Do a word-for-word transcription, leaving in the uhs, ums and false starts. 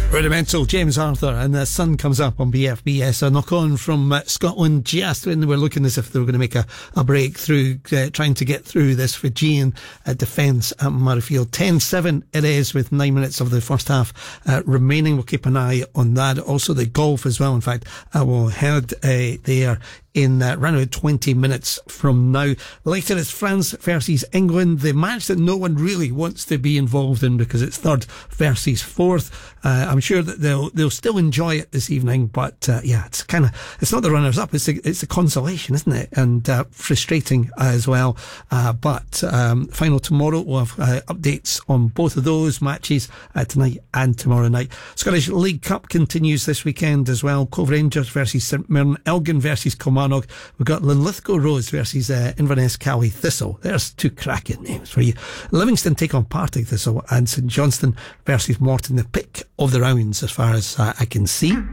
Rudimental, James Arthur, and the sun comes up on B F B S. A knock on from uh, Scotland just when they were looking as if they were going to make a, a break through, uh, trying to get through this Fijian uh, defence at Murrayfield. ten seven it is with nine minutes of the first half uh, remaining. We'll keep an eye on that. Also the golf as well. In fact, I will head uh, there in uh, around about twenty minutes from now. Later it's France versus England, the match that no one really wants to be involved in because it's third versus fourth. Uh, I'm sure that they'll they'll still enjoy it this evening, but uh, yeah, it's kind of it's not the runners up, it's a, it's a consolation, isn't it? And uh, frustrating as well. Uh, but um, final tomorrow, we'll have uh, updates on both of those matches uh, tonight and tomorrow night. Scottish League Cup continues this weekend as well. Cove Rangers versus St Mirren, Elgin versus Kilmarnock. We've got Linlithgow Rose versus uh, Inverness Cowie Thistle. There's two cracking names for you. Livingston take on Partick Thistle, and St Johnstone versus Morton. The pick of the rounds as far as uh, I can see.